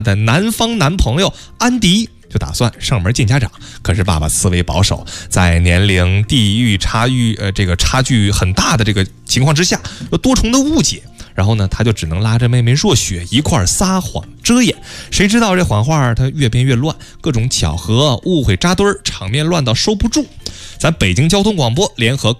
的南方男朋友安迪就打算上门见家长，可是爸爸思维保守，在年龄、地域差距很大的这个情况之下，有多重的误解。然后呢，他就只能拉着妹妹若雪一块撒谎遮掩。谁知道这谎话他越编越乱，各种巧合、误会扎堆儿，场面乱到收不住。咱北京交通广播联合